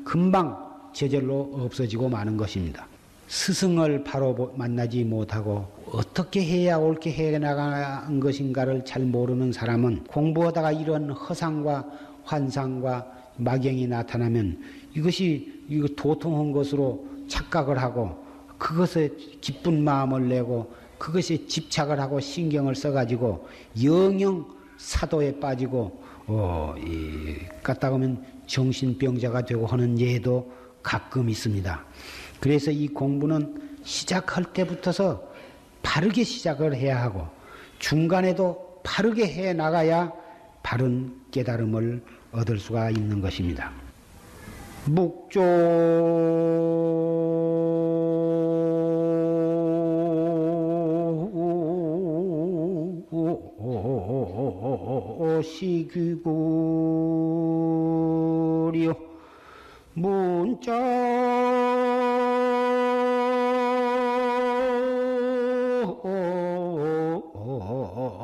금방 저절로 없어지고 마는 것입니다. 스승을 바로 만나지 못하고 어떻게 해야 옳게 해나가는 것인가를 잘 모르는 사람은 공부하다가 이런 허상과 환상과 막연히 나타나면 이것이 도통한 것으로 착각을 하고 그것에 기쁜 마음을 내고 그것에 집착을 하고 신경을 써가지고 영영 사도에 빠지고 까딱하면 정신병자가 되고 하는 예도 가끔 있습니다. 그래서 이 공부는 시작할 때부터서 바르게 시작을 해야 하고 중간에도 바르게 해 나가야 바른 깨달음을 얻을 수가 있는 것입니다. 묵조 시귀구려 문자